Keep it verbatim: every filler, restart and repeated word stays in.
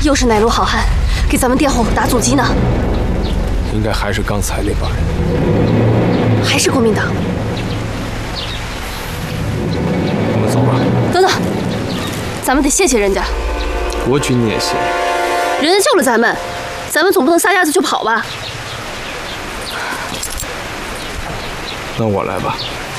又是哪路好汉给咱们殿后打阻击呢？ 应该还是刚才那帮人， 还是国民党。 我们走吧。 等等，咱们得谢谢人家。 国君你也谢， 人家救了咱们，咱们总不能撒丫子就跑吧？ 那我来吧。